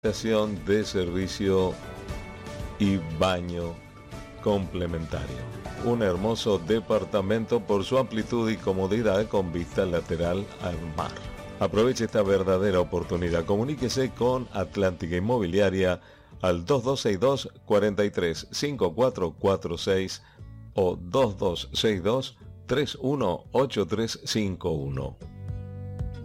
Estación de servicio y baño complementario. Un hermoso departamento por su amplitud y comodidad con vista lateral al mar. Aproveche esta verdadera oportunidad. Comuníquese con Atlántica Inmobiliaria al 2262 43 5446 o 2262 318351.